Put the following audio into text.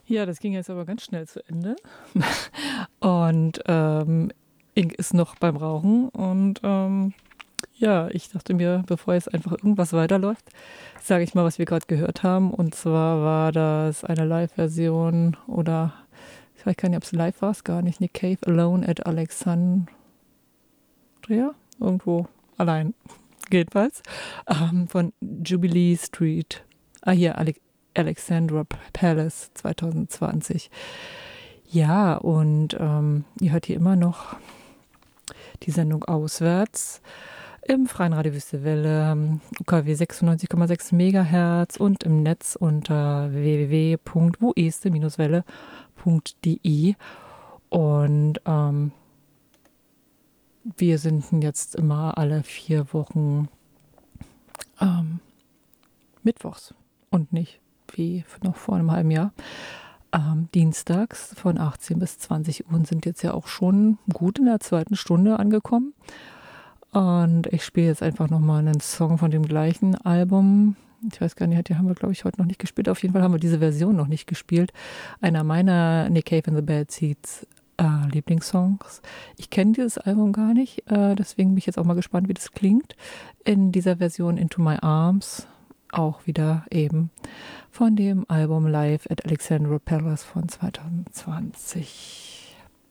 Ja, das ging jetzt aber ganz schnell zu Ende. Und Ink ist noch beim Rauchen. Und ja, ich dachte mir, bevor jetzt einfach irgendwas weiterläuft, sage ich mal, was wir gerade gehört haben. Und zwar war das eine Live-Version oder ich weiß gar nicht, ob es live war, es gar nicht. Nick Cave Alone at Alexandria. Irgendwo allein. Jedenfalls. Von Jubilee Street. Hier, Alexandra Palace 2020. Ja, und ihr hört hier immer noch die Sendung Auswärts im Freien Radio Wüste Welle, UKW 96,6 Megahertz und im Netz unter www.wueste-welle.de. Und wir sind jetzt immer alle 4 Wochen mittwochs und nicht wie noch vor einem halben Jahr. Dienstags von 18 bis 20 Uhr und sind jetzt ja auch schon gut in der 2. Stunde angekommen. Und ich spiele jetzt einfach nochmal einen Song von dem gleichen Album. Ich weiß gar nicht, die haben wir, glaube ich, heute noch nicht gespielt. Auf jeden Fall haben wir diese Version noch nicht gespielt. Einer meiner Nick Cave and the Bad Seeds Lieblingssongs. Ich kenne dieses Album gar nicht, deswegen bin ich jetzt auch mal gespannt, wie das klingt. In dieser Version Into My Arms, auch wieder eben von dem Album Live at Alexandra Palace von 2020.